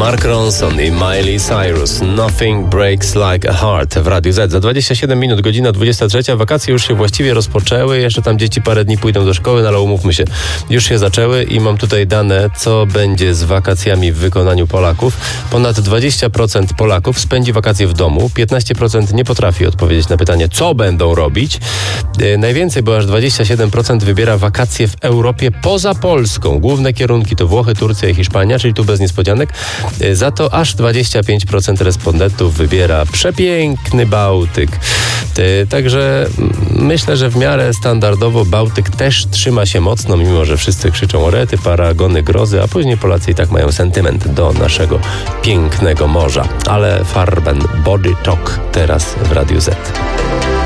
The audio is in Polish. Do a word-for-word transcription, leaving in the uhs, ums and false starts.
Mark Ronson i Miley Cyrus. Nothing breaks like a heart w Radiu Z. Za dwadzieścia siedem minut, godzina dwudziesta trzecia. Wakacje już się właściwie rozpoczęły. Jeszcze tam dzieci parę dni pójdą do szkoły, no ale umówmy się, już się zaczęły i mam tutaj dane, co będzie z wakacjami w wykonaniu Polaków. Ponad dwadzieścia procent Polaków spędzi wakacje w domu. piętnaście procent nie potrafi odpowiedzieć na pytanie, co będą robić. Yy, najwięcej, bo aż dwadzieścia siedem procent wybiera wakacje w Europie poza Polską. Główne kierunki to Włochy, Turcja i Hiszpania, czyli tu bez niespodzianek. Yy, za to aż dwadzieścia pięć procent respondentów wybiera przepiękny Bałtyk. Yy, także myślę, że w miarę standardowo Bałtyk też trzyma się mocno, mimo że wszyscy krzyczą o rety, paragony, grozy, a później Polacy i tak mają sentyment do naszego pięknego morza. Ale Farben Body Talk teraz w Radiu Z.